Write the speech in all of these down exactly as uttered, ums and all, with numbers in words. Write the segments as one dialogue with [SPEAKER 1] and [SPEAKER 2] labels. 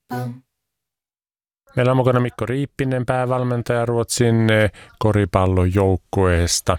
[SPEAKER 1] Meillä on mukana Mikko Riippinen, päävalmentaja Ruotsin koripallojoukkueesta.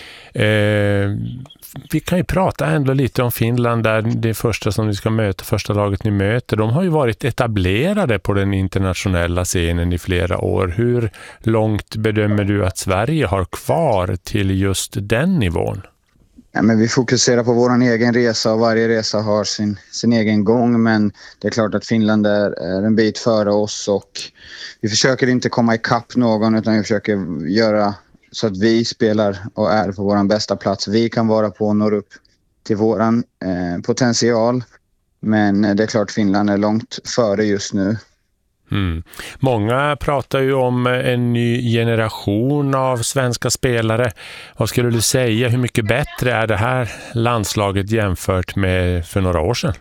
[SPEAKER 1] Eh, vi kan ju prata ändå lite om Finland där, det första som ni ska möta, första laget ni möter. De har ju varit etablerade på den internationella scenen i flera år. Hur långt bedömer du att Sverige har kvar till just den nivån?
[SPEAKER 2] Ja, men vi fokuserar på vår egen resa och varje resa har sin, sin egen gång, men det är klart att Finland är, är en bit före oss och vi försöker inte komma ikapp någon utan vi försöker göra så att vi spelar och är på vår bästa plats. Vi kan vara på och nå upp till vår eh, potential, men det är klart Finland är långt före just nu.
[SPEAKER 1] Mm. Många pratar ju om en ny generation av svenska spelare. Vad skulle du säga, hur mycket bättre är det här landslaget jämfört med för några år sedan?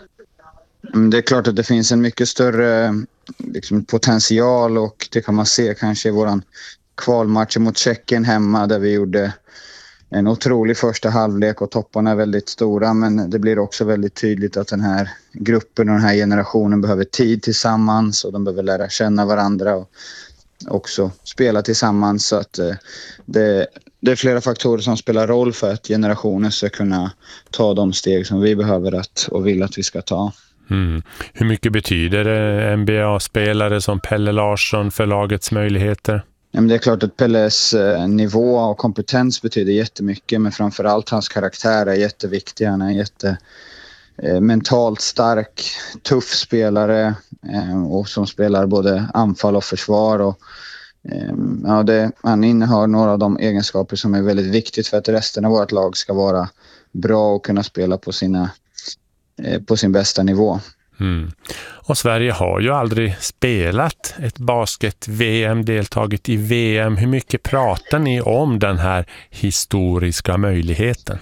[SPEAKER 2] Det är klart att det finns en mycket större liksom, potential och det kan man se kanske i våran kvalmatch mot Tjeckien hemma där vi gjorde en otrolig första halvlek och topparna är väldigt stora, men det blir också väldigt tydligt att den här gruppen och den här generationen behöver tid tillsammans och de behöver lära känna varandra och också spela tillsammans, så att det, det är flera faktorer som spelar roll för att generationen ska kunna ta de steg som vi behöver att, och vill att vi ska ta.
[SPEAKER 1] Mm. Hur mycket betyder N B A-spelare som Pelle Larsson för lagets möjligheter?
[SPEAKER 2] Ja, men det är klart att Pelles eh, nivå och kompetens betyder jättemycket, men framförallt hans karaktär är jätteviktig. Han är en jätte eh, mentalt stark, tuff spelare eh, och som spelar både anfall och försvar. Och, eh, ja, det, han innehar några av de egenskaper som är väldigt viktigt för att resten av vårt lag ska vara bra och kunna spela på, sina, eh, på sin bästa nivå.
[SPEAKER 1] Mm. Och Sverige har ju aldrig spelat ett basket-V M, deltagit i V M. Hur mycket pratar ni om den här historiska möjligheten?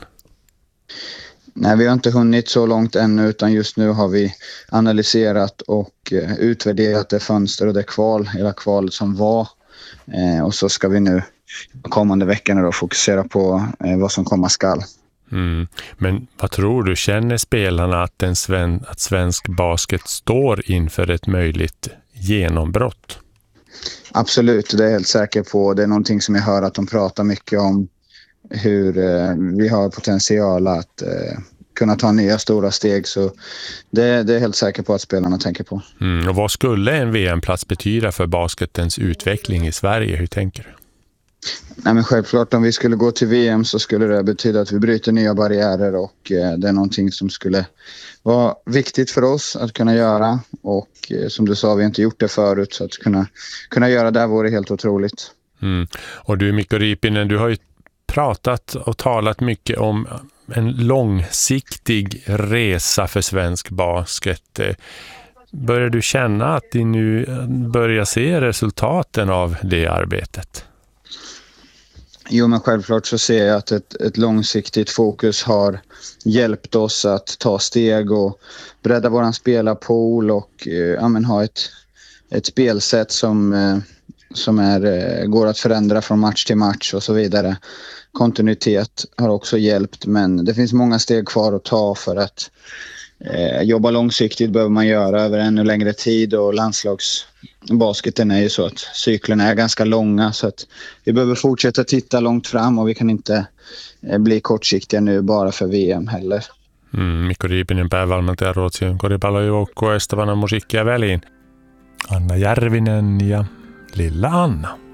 [SPEAKER 2] Nej, vi har inte hunnit så långt ännu, utan just nu har vi analyserat och utvärderat det fönster och det kval, hela kvalet som var. Eh, och så ska vi nu kommande veckorna då fokusera på eh, vad som komma skall.
[SPEAKER 1] Mm. Men vad tror du, känner spelarna att, en sven, att svensk basket står inför ett möjligt genombrott?
[SPEAKER 2] Absolut, det är jag helt säker på. Det är någonting som jag hör att de pratar mycket om, hur eh, vi har potential att eh, kunna ta nya stora steg, så det, det är helt säker på att spelarna tänker på.
[SPEAKER 1] Mm. Och vad skulle en V M-plats betyda för basketens utveckling i Sverige? Hur tänker du?
[SPEAKER 2] Nej, men självklart, om vi skulle gå till V M så skulle det betyda att vi bryter nya barriärer och eh, det är någonting som skulle vara viktigt för oss att kunna göra, och eh, som du sa, vi har inte gjort det förut, så att kunna, kunna göra det vore helt otroligt.
[SPEAKER 1] Mm. Och du, Mikko Riippinen, du har ju pratat och talat mycket om en långsiktig resa för svensk basket. Börjar du känna att ni nu börjar se resultaten av det arbetet?
[SPEAKER 2] Jo, men självklart så ser jag att ett, ett långsiktigt fokus har hjälpt oss att ta steg och bredda våran spelarpool och eh, ja, men ha ett, ett spelsätt som, eh, som är, eh, går att förändra från match till match och så vidare. Kontinuitet har också hjälpt, men det finns många steg kvar att ta för att eh, jobba långsiktigt behöver man göra över ännu längre tid, och landslagsbasketen är ju så att cyklerna är ganska långa, så att vi behöver fortsätta titta långt fram och vi kan inte eh, bli kortsiktiga nu bara för V M heller.
[SPEAKER 1] Mm, Mikko Riippinen, päävalmentaja Ruotsin koripallojoukkueesta, vanha musiikkia väliin. Anna Järvinen ja Lilla Anna.